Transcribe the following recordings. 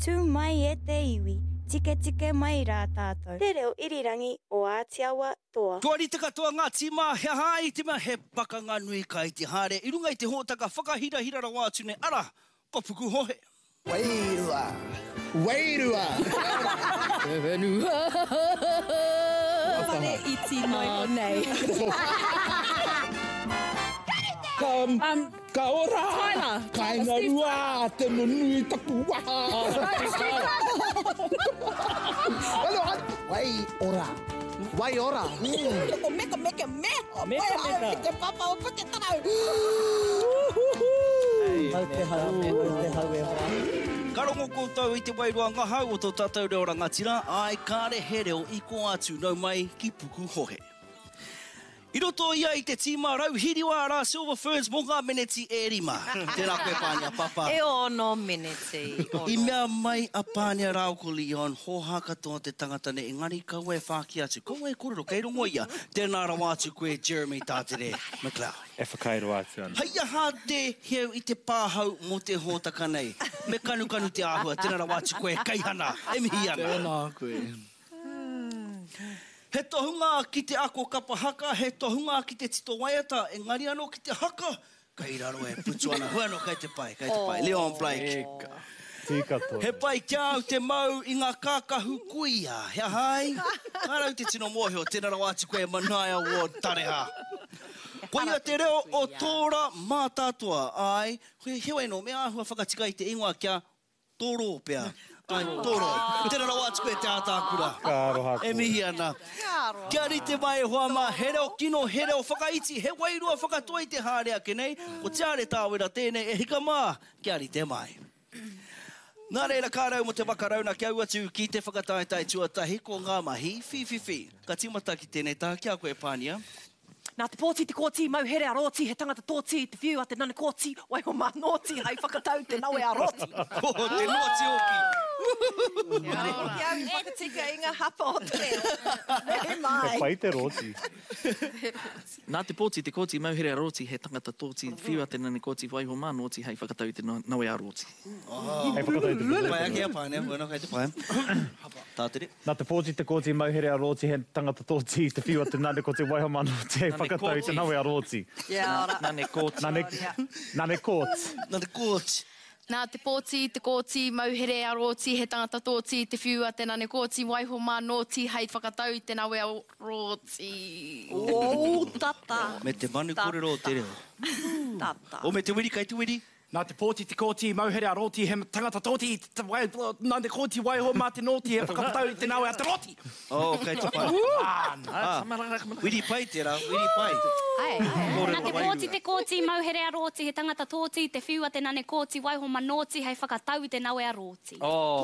Tū mai e te iwi, tike mai rā tātou. Te reo irirangi o Ātiawa toa. Tuari te katoa ngā tima, he hai te mea he pakanga nui kai te hare. I runga i te hōtaka whakahira rawa atu nei. Ara, ko puku hohe. Wairua. Wairua. Whenua. Whare iti mai nei. Ka ora. Tyler. Kainga rua, te nunui taku waha. Wai ora. Wai ora. Meka. Meka. Te papa o puke tarau. Mau te hau e hoa. Karongo koutou i te wairua ngahau o tō tātou reo rangatira. Ai kāre he reo i ko atu nau mai ki puku hohe. I roto ia i te tīma rau hiriwa ara Silver Ferns mō ngā meneti e rima. Tēnā koe pānia, papa. E ono meneti. I mea mai a pānia rau ko Leon, hoha katoa te tangata ne, engari kaua e whāki atu. Kaua e kororo, kei rongo ia. Tēnā rawa atu koe Jeremy tātere McLeod. E whakairo atu ana. Hei aha te heu i te pāhau mō te hōtaka nei. Me kanu te āhua, tēnā rawa atu koe kaihana. E mihi ana. Tēnā koe. He tohunga ki te ako kapa haka, he tohunga ki te tito waiata, engari anō ki te haka. Kai raro e putu ana, hoi anō kai te pai. Leon Blake. Tika tō. He pai kia au te mau i ngā kākahu kuia. Hea hai, kārau te tino mōhio, tēnā rau atu koe Manaia Ward tareha. Koe ia te reo o tōra mā tātua. Ai, hewa ino, mea ahua whakatika i te ingoa kia tōro pea. Ai, tōro. Tēnā rau atu koe te ātākura. Kāro haku. E mihi ana. Kia rite mai e hoa mā, he reo kino, he reo whakaiti, he wairua whakatoa i te hārea ke nei. Ko te are tāwera tēnei, e hika mā, kia rite mai. Nā reira kārau mo te wakarauna kia atu ki te whakataitai tuatahi ko ngā mahi, fi. Ka timata ki tēnei tā, kia koe pānia. Nā te pōti te kōti, mau here a rōti, he tangata tōti, te whiu a te nane kōti, wai ho mā nōti, hei whakatau te naue a rōti. Te nōti oki. Ia i whakatika i ngā hapa o te reo. Nei mai. E pai te roti. Nā te pōti te kōti, mau here a rōti, he tangata tōti, te whiu a te nane kōti, wai ho mā nōti, hei whakatau te naue a rōti. Hei whakatau te Pai ake a pāne, bueno, kai te pai. Tātere. Nā te pōti te kōti, mauhere a roti, he tangata tōti, te whiua te nane ko te waiho nōti, hei whakatau te nawe a roti. Nane kōti. Nane kōti. Nā te pōti, te kōti, mauhere a roti, he tangata tōti, te whiua te nane kōti, waiho mā nōti, hei whakatau te nawe a roti. O, tata. Me te manu korero o te reo. Tata. O me te wiri, kai te wiri. Nā te pōti, te kōti, mauhere a roti, he tangata tōti, nā te kōti waiho mā te nōti, he whakapatau i te nawe a te roti. Oh, kai te pai. Wiri pai tērā, wiri pai. Nā te pōti, te kōti, mauhere a roti, he tangata tōti, te whiua te nane kōti, waiho ma nōti, hei whakatau i te nawe a roti.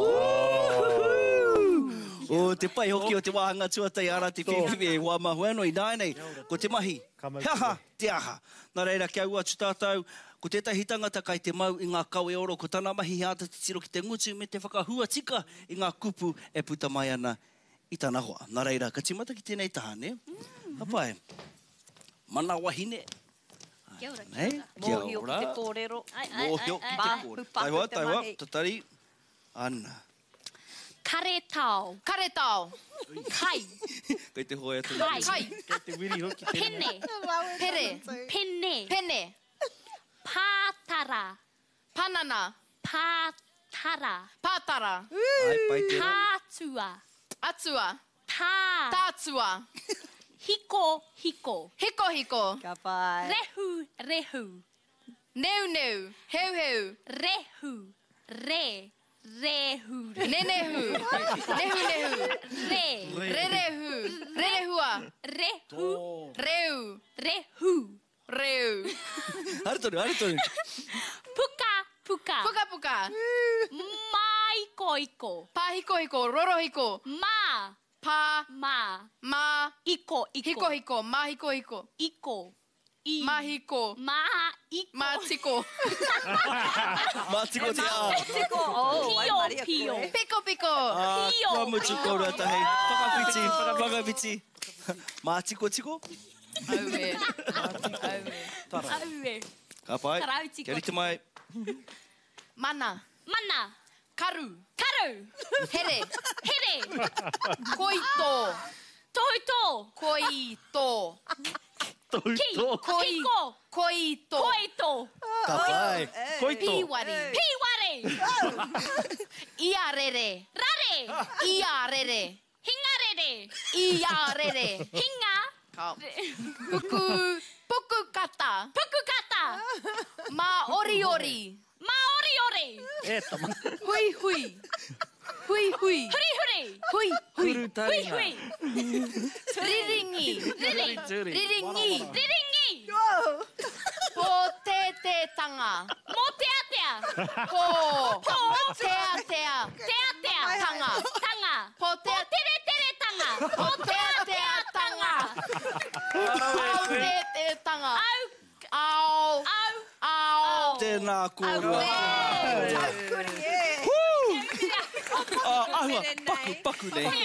O te pai hoki o te wāhanga tuatai ara te whiwhiwi e wā mahu anō i nānei. Ko te mahi, heaha, te aha. Nā reira kia ua atu tātou, ko tētahi tangata kai te mau i ngā kawe oro, ko tāna mahi hāta te tiro ki te ngutu, me te whakahua tika i ngā kupu e puta mai ana i tāna hoa. Nā reira, ka timata ki tēnei taha, ne? Hapai, mana wahine. Kia ora, Nei, kia Mōhio ora. ki te kōrero. Mōhio ki te kōrero. Taiwa, tatari. Ana. Kare tau. Kare tau. Kai. Kei te hoe atu. Kai. Kei te wiri hoki tēnei. Pene. Pere. Pene. Pene. Pātara. Panana. Pātara. Pātara. Ai, pai tērā. Tātua. Atua. Tā. Tātua. Hiko. Hiko. Ka pai. Rehu. Neu. Heu. Rehu. Nenehu. Rerehua. Reu. Haritonu. Puka. Maikoiko. Pahiko. Rorohiko. Ma. Iko. Hiko. Mahiko. Iko. Mahiko. Matiko. Mātiko te ā. Pio. Piko. Ramutu kōrua tahi. Whakawhiti. Mātiko tiko. Aue. Ka pai. Karau tiko. Kia rite mai. Mana. Mana. Karu. Heru. Here. Here. Koito. Toito. Koito. Ki. Koi. Kiko. Koito. Koito. Ka pai. Koito. Piwari. Piware. Iarere. Rare. Iarere. Hingarere. Iarere. Hinga. Puku. Puku kata. Puku kata. Ma ori ori. Maori ori. Hui hui. Hui hui. Huri huri. Hui hui. Hui Kurutaringa. hui. Riringi. Riri. Riringi. Riringi. Po te te tanga. Mo te atea. Po. Po. Tea tea. Te atea. Tanga. Tanga. Po te Tere tere tanga. Po te tea tanga. Au te te tanga. Au. Au. Au. Au. Tēnā kōrua. Ahua, paku nei.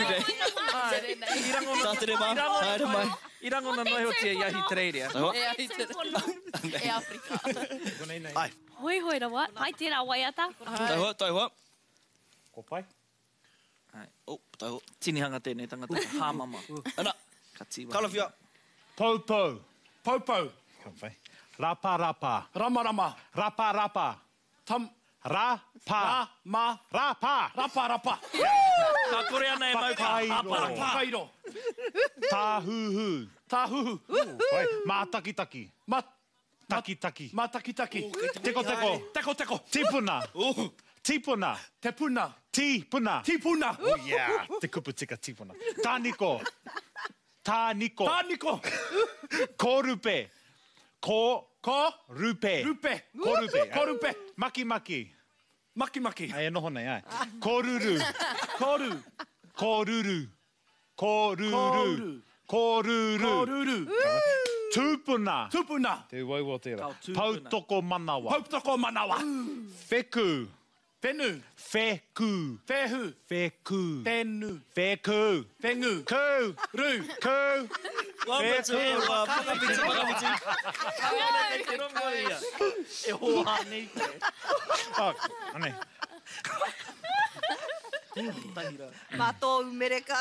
Tātere mā, haere mai. I rango na noi hoti e iahi treirea. E Afrika. Ai, Hoi hoi rawa. Mai tērā waiata. taihua. Ko pai. Oh, taihua. Tinihanga tēnei tangata. Hāmama. Ana, Katiwa. kalawhia. Poupou. Poupou. Ka pai. Rapa rapa. Rama rama. Rapa rapa. Tam. Rapa. Ma. Rapa. Rapa rapa. Ka kore ana e mauka. Whakairo. Whakairo. Tāhuhu. Tāhuhu. Pai. Mā taki taki. Ma. Taki taki. Ma taki taki. Teko teko. Teko teko. Tipuna. Tipuna. Te puna. Tipuna. Tipuna. Oh yeah. Te kupu tika tipuna. Tāniko. Tāniko. Tāniko. Kōrupe. Ko. Ko. Rupe. Rupe. Kōrupe. Kōrupe. Maki maki. Maki maki. Ai, noho nei, ai. Kōruru. Koru. Kōruru. Kōruru. Kōruru. Kōruru. Tūpuna. Tupuna. Te waiwa tērā. Kau tūpuna. Pautoko manawa. Pautoko manawa. Wheku. Whenu. Wheku. Whehu. Wheku. Whenu. Wheku. Whengu. Ku. Ru. Ku. Wapatu, pakapiti, pakapiti. Te rongo ia. E hoa nei te. Oh, ane. Mato umere ka.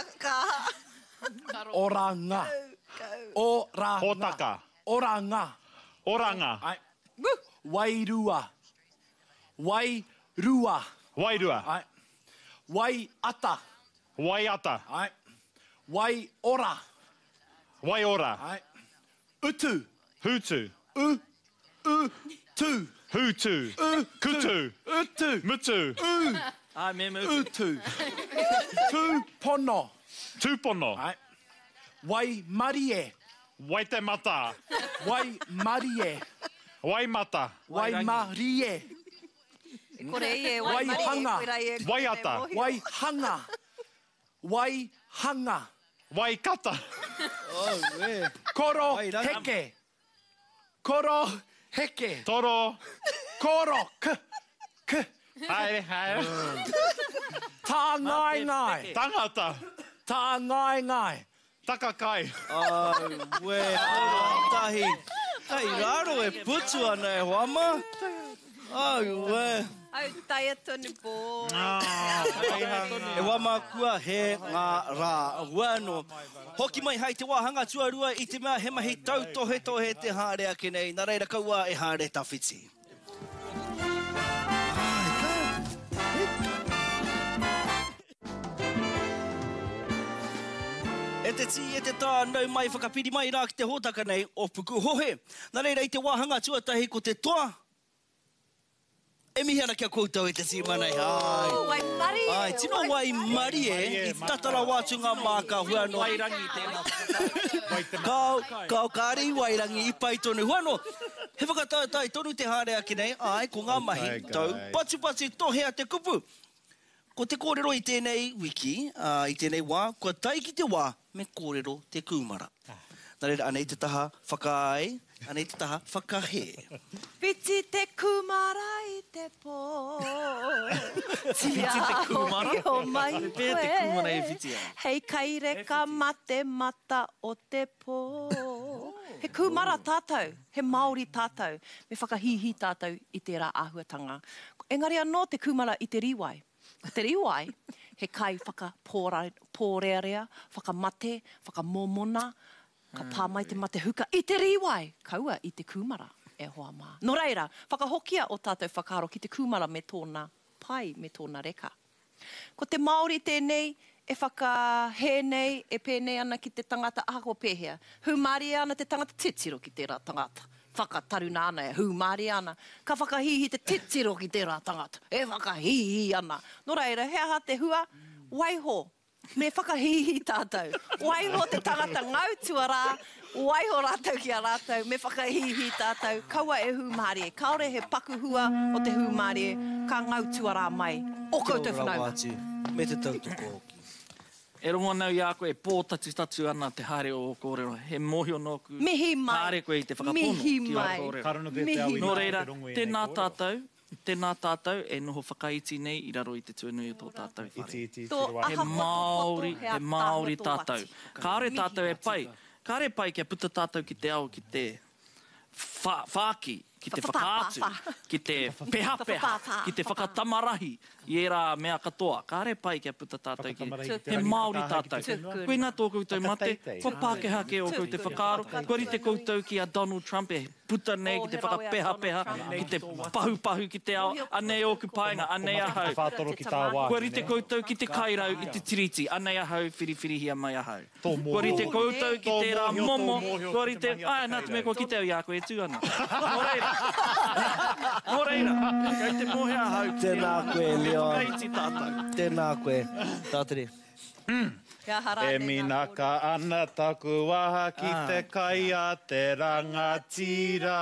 Oranga. Oranga. Hotaka. Oranga. Oranga. Ai. Wairua. Wairua. Wairua. Ai. Waiata. Waiata. Ai. Waiora. Waiora. Ai. Utu. Hutu. Tu. Hutu. Kutu. Utu. Mutu. Ai, me me. Utu. Tupono. Tūpono. Ai. Waimarie. Waitemata. Waimarie. Waimata. Waimarie. Kore ie. Waihanga. Waiata. Waihanga. Waihanga. Waikata. Oh, we. Koro Wairanga. heke. Koro heke. Toro. Koro k. K. Haere, haere. Tā ngai ngai. Tangata. Tā ngai ngai. Takakai. Ai, we, kōrua tahi. Ai, raro e putu ana e wama. Ai, we. Au tai atonu pō. E wama kua he ngā rā wano. Hoki mai hai te wāhanga tuarua i te mea he mahi tautohe tohe te hāre ake nei. Nā reira kaua e hāre tawhiti. E te ti, e te tā, nau mai whakapiri mai rā ki te hōtaka nei o puku hohe. Nā reira i te wāhanga tuatahi ko te toa. E mihi ana kia koutou e te ti manai. Ai. Wai mari. Ai, tino wai mari e, i tatara wātunga mā ka huano. Wairangi tēnā. Kau kāri wairangi i pai tonu huano. He whakatautai tonu te hāre ake nei, ai, ko ngā mahi tau. Patu tohea te kupu. Ko te kōrero i tēnei wiki, i tēnei wā, kua tai ki te wā, me kōrero te kūmara. Nā reira, anei te taha whakaai, anei te taha whakahe. Piti te kumara i te pō. Piti te kumara? O mai Pēr te kumara e whiti ai. Hei kaire ka mate mata o te pō. He kumara tātou, he Māori tātou, me whakahihi tātou i tērā āhuatanga. Engari anō te kumara i te riwai. Te riwai, he kai whakapōrearea, whakamate, whakamomona, ka pā mai te mate huka. I te riwai, kaua i te kumara, e hoa mā. Nō reira, whakahokia o tātou whakaro ki te kumara me tōna pai, me tōna reka. Ko te Māori tēnei, e whakahē nei, e pēnei ana ki te tangata ako pēhea. Humari ana te tangata titiro ki te rā tangata. Whakataruna ana e humari ana. Ka whakahihi te titiro ki te rā tangata. E whakahihi ana. Nō reira, he aha te hua, waiho, me whakahihi tātou. Waiho te tangata ngautua rā, waiho rātou ki a rātou, me whakahihi tātou. Kaua e humari e, kaore he pakuhua o te humari e, ka ngautua rā mai. O koutou whanau. Me te tautoko hoki. E rongo nau i a koe, pōtatu ana te haere o kōrero. He mohio nōku. Mihi mai. Haere koe i te whakapono. Mihi ki a mai. kōrero. Mihi Nō mai. reira, tēnā tātou, e noho whakaiti nei i raro i te tuanui o tō tātou whare. He Māori tātou. Kāre tātou e pai. Kāre pai kia puta tātou ki te ao, ki te whāki, ki te whakaatu, ki te peha-peha, ki te whakatamarahi, i e rā mea katoa. Kāre pai kia puta tātou ki he Māori tātou. Koe nā tō koutou mate, ko Pākehā ke o koutou whakaaro, kori te koutou ki a Donald Trump e puta nei ki te whakapeha-peha, ki te pahu-pahu ki te ao, anei oku paenga, anei ahau. Kori te koutou ki te kairau i te tiriti, anei ahau, whiri-whiri hia mai ahau. Kori te koutou ki te rā momo, kori te, nā te mea ko ki te au i a koe tu ana. Nō reira. Nō reira. Kei te mohe ahau. Tēnā koe, Leon. Tēnā koe, tātere. E minaka ana taku waha ki te kai a te rangatira.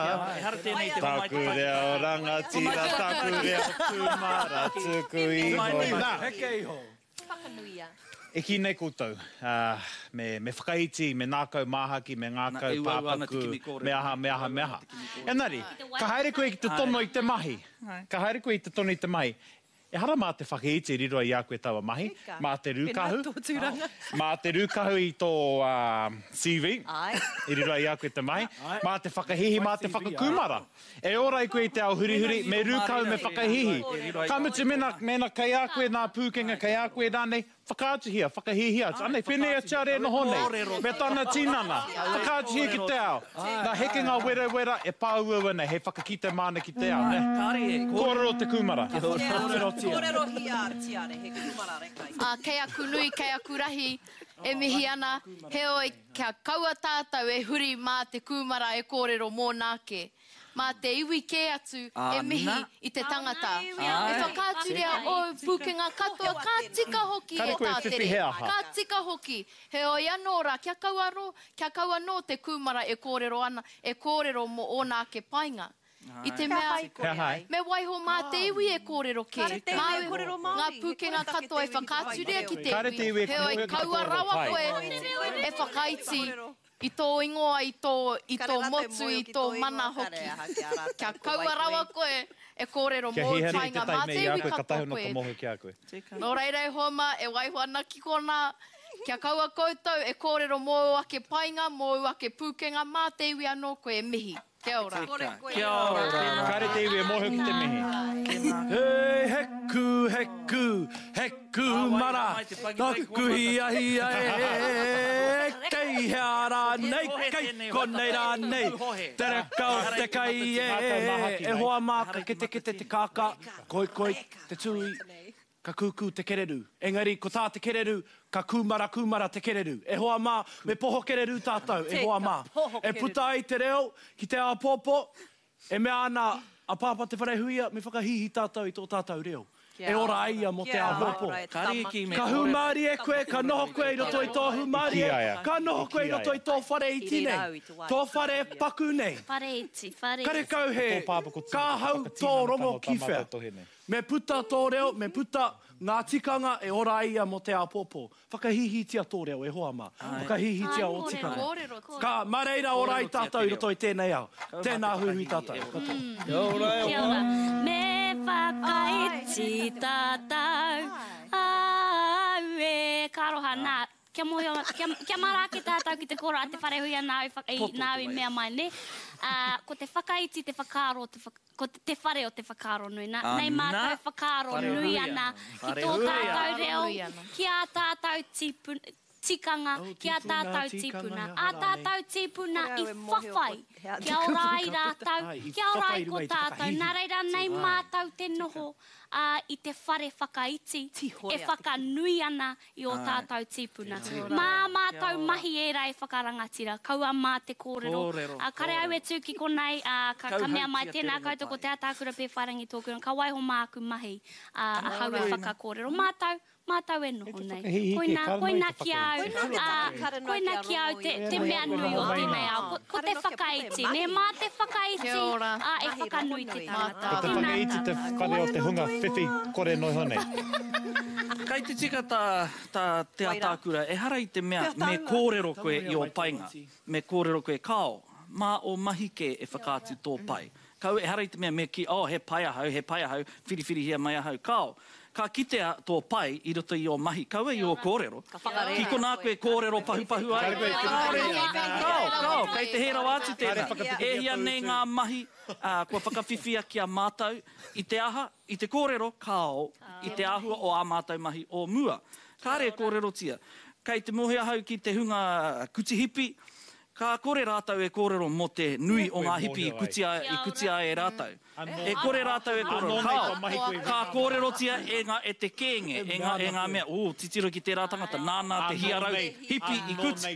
Taku reo rangatira, taku reo kumara, tuku iho. Heke iho. Whakanuia. E ki nei koutou, me whakaiti, me nākau māhaki, me ngākau pāpaku, me aha. Engari, ka haere koe ki te tono i te mahi. Ka haere koe i te tono i te mahi. E hara mā te whakaiti riro i a koe taua mahi, mā te rūkahu. Mā te rūkahu i tō CV, i riro i a koe te mahi. Mā te whakahihi, mā te whakakumara. E ora i koe i te ao huri-huri, me rūkahu, me whakahihi. Ka mutu mena kai a koe nā pūkenga, kai a koe rānei, whakaatuhia, whakahihia. Anei, whenei a tiare no hone, me tāna tīnana, whakaatuhia ki te ao. Nā heke ngā wera, e pāua nei, he whakakite mana ki te ao. Kōrero te kumara. Kōrero hia tiare, he kumara reka. Kei aku nui, kei aku rahi, e mihi ana, he oi kia kaua tātou e huri mā te kumara e kōrero mō nāke. Mā te iwi kē atu e mihi i te tangata. E whakāturea o pukenga katoa, ka tika hoki e tātere. Ka tika hoki. He oi anō rā, kia kaua no te kumara e kōrero ana, e kōrero mo o nāke painga. I te mea, me waiho mā te iwi e kōrero ke. Ngā pukenga katoa e whakāturea ki te iwi. He oi kaua rawa koe e whakaiti. I tō ingoa, i tō motu, i tō mana hoki. Kia kaua rawa koe e kōrero mō tainga mā te iwi katoa koe. Nō reira e homa, e waiho ana ki kona. Kia kaua koutou e kōrero mō ake painga, mō ake pūkenga mā te iwi anō koe e mihi. Kia ora. Kia ora. Kāre te iwi e mōhio ki te mihi. Heku mara. Taku hia kei hea rā nei, kei konei rā nei. Tere kau te kai e hoa māka ke te kāka. Koi, te tui. Ka kūkū te kereru. Engari, ko tā te kereru, ka kumara te kereru. E hoa mā, me poho kereru tātou, e hoa mā. E puta ai te reo, ki te āpōpō, e mea ana a pāpa te wharehuia, me whakahihi tātou i tō tātou reo. E ora aia mo te āpōpō. Ka humari e koe, ka noho koe i roto i tō humari e, ka noho koe i roto i tō whare iti nei. Tō whare paku nei. Whare iti. Kare kau he, ka hau tō rongo kiwhea. Me puta tō reo, me puta ngā tikanga e ora ia mo te āpōpō. Whakahihitia tō reo e hoa mā. Whakahihitia o tikanga. Ka mareira ora i tātou i roto i tēnei au. Tēnā hui tātou. Kia ora. Me whakaiti tātou. Au e karoha kia mara ke tātou ki te kora te wharehui a nāui mea mai ne. Ko te whakaiti te whakaro, ko te whare o te whakaro nui. Nei mātou whakaro nui ana ki tō tātou reo, ki a tātou tikanga, ki a tātou tipuna. A tātou tipuna I whawhai, kia orai rātou, kia orai ko tātou. Nā reira nei mātou te noho I te whare whakaiti, e whakanui ana I o tātou tipuna. Mā mātou mahi era e whakarangatira, kaua mā te kōrero. Kare au e tūki konei, ka mea mai tēnā koutou ko te atākura pē wharangi tōku, ka waiho mā aku mahi a hau e whakakōrero. Mātou e noho nei. Koina ki au, te mea nui o tēnei au. Ko te whakaiti, ne mā te whakaiti e whakanui te tangata. Ko te whakaiti te whare o te hunga whiwhi kore noi honei. Kei te tika te atākura, e hara I te mea, me kōrero koe I o painga, me kōrero koe kao, mā o mahi ke e whakaatu tō pai. Kau e hara I te mea, me ki, he pai ahau, whiriwhiri hia mai ahau, kao. Ka kitea tō pai I roto I o mahi, kau e I o kōrero. Ki ko nā koe kōrero pahupahu ai. Kao, kei te hera wātu tēnā. E hia nei ngā mahi, kua whakawhiwhia ki a mātou, I te aha, I te kōrero, kao, I te ahua o a mātou mahi o mua. Kāre kōrero tia. Kei te mohe ahau ki te hunga kutihipi, ka kore rātau e kōrero mo te nui o ngā hipi I kutia e rātau. E kore rātau e kōrero. Ka kōrero tia e te kēnge, e ngā mea, titiro ki tērā tangata, nāna te hiarau, hipi I kuti.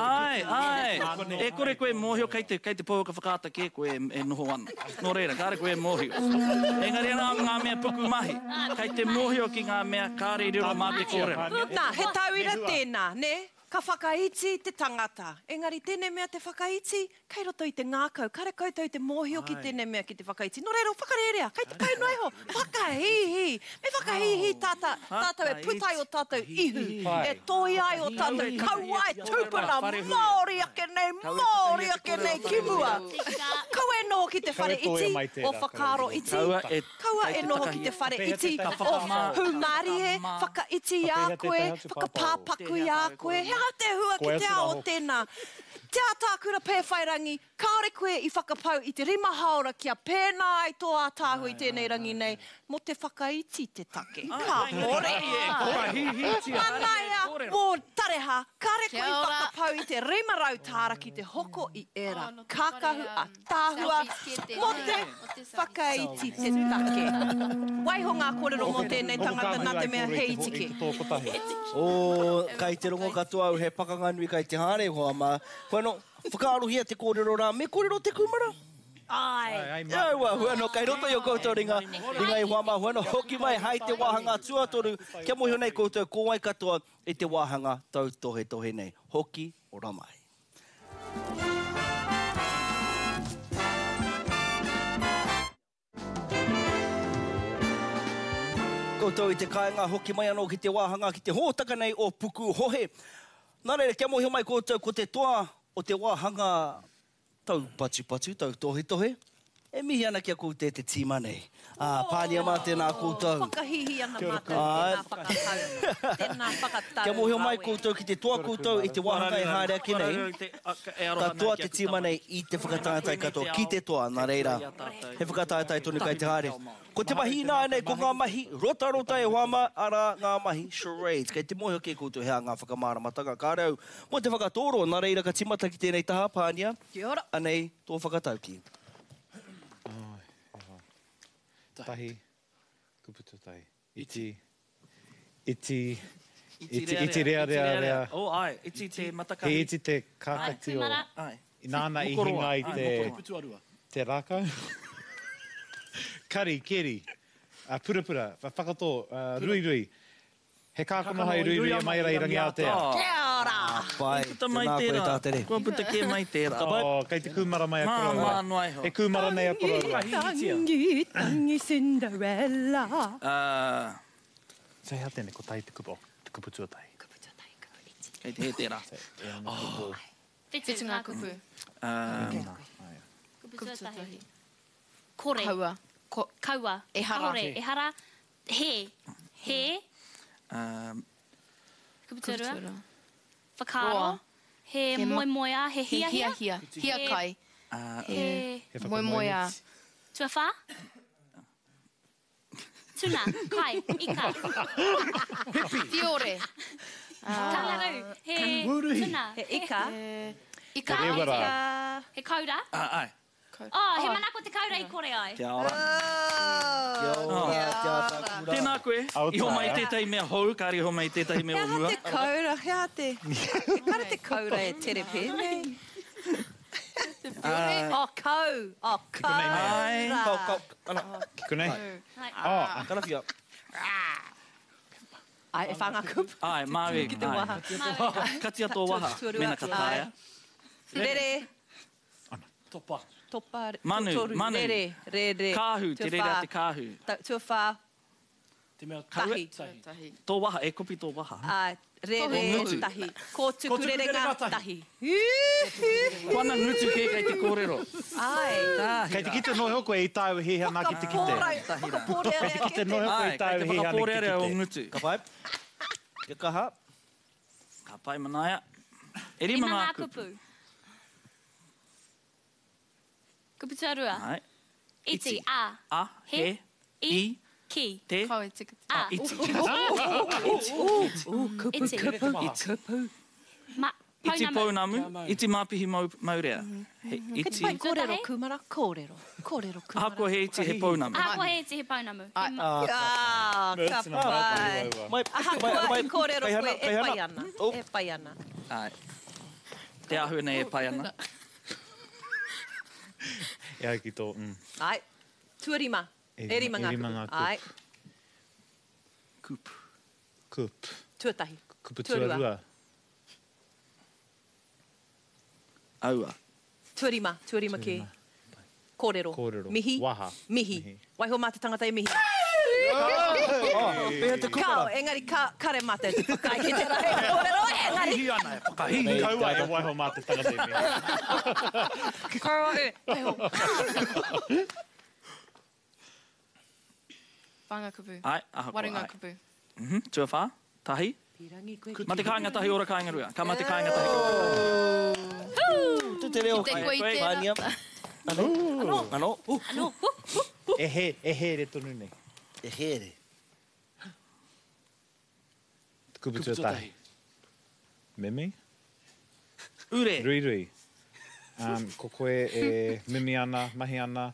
Ai, e kore koe mōhio, kei te pōka whakaata ke koe e noho ana. Nō reira, kāre koe mōhio. Engari ngā mea puku mahi, kei te mōhio ki ngā mea, kāre riro mā te kōrero. Nā, he tauira tēnā, ne? Ka whakaiti te tangata. Engari, tēnei mea te whakaiti, kei roto I te ngākau. Kare koutou te mōhio ki tēnei mea ki te whakaiti. Nō reiro, whakarerea, kei te kai noi ho. Whakahihi. Me whakahihi tātou e putai o tātou ihu. E toi ai o tātou kauai tūpuna. Māori ake nei kimua. Kau e noho ki te whare iti o whakaro iti. Kaua e noho ki te whare iti o hungarie, whakaiti a koe, whakapāpaku a koe. Hea te hua ki te ao tēnā. Te atākura pēwhairangi, kāore koe I whakapau I te rima haora kia pēnā I tō ātāhu I tēnei rangi nei, mo te whakaiti te take. Ka hore! Manaia, mō tareha, kāre koe I whakapau I te rima rautāra ki te hoko I era. Kākahu a tāhua, mo te whakaiti te take. Waiho ngā kōrero mō tēnei tangata nā te mea hei tiki. Kai te rongo katoa au he pakanganui kai te hāre hoa mā. Bueno, whakaaruhia te kōrero rā, me kōrero te kumara? Ai. Aua, bueno, kai roto I o koutou ringa I hoa mā, bueno, hoki mai hai te wāhanga tuatoru, kia mohi nei koutou kōwai katoa I te wāhanga tau tohe nei. Hoki o Ramai. Koutou I te kāinga hoki mai anō ki te wāhanga ki te hōtaka nei o puku hohe. Nā reira, kia mohi mai koutou ko te toa o te wāhanga tau pachu, tau tohe. E mihi ana kia koutou te tīma nei. Pānia mā tēnā koutou. Whakahihi ana mā tēnā whakatau. Kia mohi mai koutou ki te toa koutou I te wāhanga e haere ake nei. Ka toa te tīma nei I te whakatātai katoa ki te toa, nā reira. He whakatātai tonu kai te haere. Ko te mahi nā nei, ko ngā mahi rota e wama, ara ngā mahi charades. Kei te mohi ke koutou hea ngā whakamāramatanga. Kā rau, mo te whakatoro, nā reira ka timata ki tēnei taha, Pānia. Kia ora. Anei, tō whakatauki. Tahi, kuputu tahi. Iti rea. O, ai, iti te matakahi. He iti te kākati o... Nāna I hinga I te rākau. Kari, keri, purapura, whakatō, rui. He kākono hai rui e mai rai rangi Aotea. Kia ora! Pai, tēnā koe tātere. Kua puta kia mai tērā. Kei te kūmara mai a korora. Mā noai ho. He kūmara nei a korora. Tangi Cinderella. Sei hea tēne, ko tai te kupo. Te kupu tuatai. Kei te he tērā. Whitu ngā kupu. Kupu tuatahi. Kore. Kaua. Kaua. Ehara. Kore. Ehara. He. Kupu tuarua. whakaaro. He moemoea, he hia. Hia kai. He Moemoea. tuawha. Tuna, kai, ika. Fiore. Kalaru, he tuna. He ika. Ika. He kaura. Ai. Oh, he manako te kaura I kore ai. Kia ora. Tēnā koe, iho mai tētai mea hou, kāri iho mai tētai mea o mua. Hea te kaura, hea te... Kare te kaura e tere pēne. Oh, kau. Oh, kaura. Kunei. Oh, kanawhia. Ai, e whanga kupu. Ai, mawe. Ki te waha. Katia tō waha, mena kataia. Rere. Topa. Topa. Manu. Rere. Kāhu, te rere a te kāhu. Tuawha. Te mea Tahi. Tō waha, e kopi tō waha. Rere tahi. Ko tuku rerenga tahi. Kwana ngutu ke kai te kōrero. Ai. Kei te kite noho koe I tāu hiha nā ki te kite. Kei te kite noho koe I tāu hiha nā ki te Whakapōrearea o kite. ngutu. Ka pai. Ke kaha. Ka pai manaia. E rima ngā kupu. Kupu tuarua. Ai. Iti, a. A, he, I, ki. te. Kau e tika. A. Iti. Iti. Ma, Iti paunamu. pounamu. Iti māpihi maurea. He iti. Pai kōrero kumara, kōrero. Kōrero kumara. Hako he iti he pounamu. Ako he iti he paunamu. Ah, ka pai. Ahakua I kōrero koe e pai ana. E pai ana. Ai. Te ahuna e pai ana. E ai ki tō. Ai. Tuarima. E rima ngā kupu. Ai. Kupu. Kup. Tuatahi. Kupu tuarua. Aua. Tuarima. Tuarima ke. Kōrero. Mihi. Waha. Mihi. Waiho mā te tangata e mihi. Pēhea te Kao, kumara. engari kare mata e te whakai ki te rai. Kōrero, engari. Hihi ana e whakahihi. Kaua e waiho mā te tangata I mea. Kōrero e. Waiho. Whanga kupu. Ai, aha koe. Waringa kupu. Tua whā, tahi. Pirangi koe. Ma te kāinga tahi ora kāinga rua. Ka ma te kāinga tahi ora. Te reo. Te koe I tēnā. Pānia. Ano. E he re tonu nei. E here. Kupu tuatahi. Mimi? Ure. Rui. Ko koe e mimi ana, mahi ana.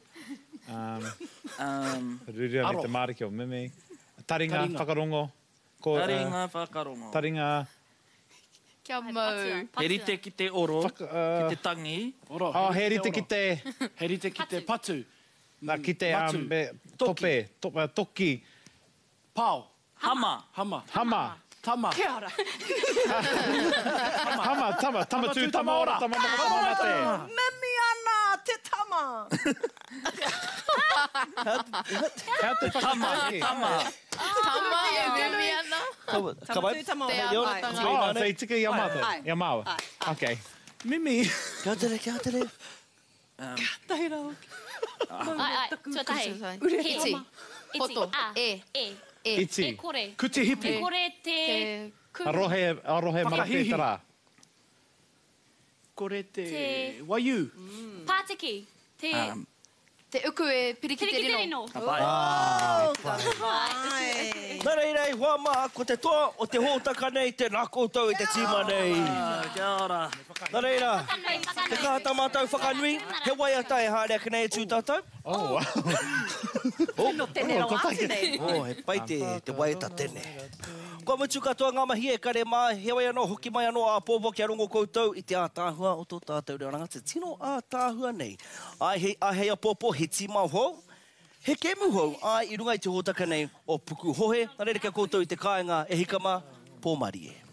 Rui me te mariki o mimi. Taringa, whakarongo. Taringa, whakarongo. Taringa. Kia mau. He rite ki te oro, ki te tangi. Oro. He rite ki te... He rite ki te patu. Ki te tope, toki. Pau. Hama. Hama. Tama. Kia ora. Tama tū, tama ora, tama te. Mimi ana, te tama. Hea te whakaiki. Tama. Tama e mimi ana. Ka pai. Tama Te tū, ai. tama. Sei tika I amata. I amawa. Okay. Mimi. Kia tere. Tahi rau. Ai, tuatahi. Iti. Poto. E. Iti. E kore. Kuti hipi. E kore te... Arohe marate tara. Kore te Te- waiu. Pātiki. Te... Te uku e piriki te rino. Ka pai. Ai. Nā rei, hoa maha, ko te toa o te hōtaka nei, tēnā koutou I te tīma nei. Kia ora. Nā rei rā, te kahata mātou whakanui, he waiata e hārea ka nei tū tātou. Oh, wow. No tēne rau ati nei. He pai te waiata tēne. Kua mutu katoa ngā mahi e kare mā, he wai anō, hoki mai anō a pōpō ki a rongo koutou I te ātāhua o tō tātou reoranga, te tino ātāhua nei. Ai hei a pōpō, he tīmau hou, he kemu hou, ai I runga I te hōtaka nei o puku hohe, nā reira kia koutou I te kāinga e hikama, pōmari e.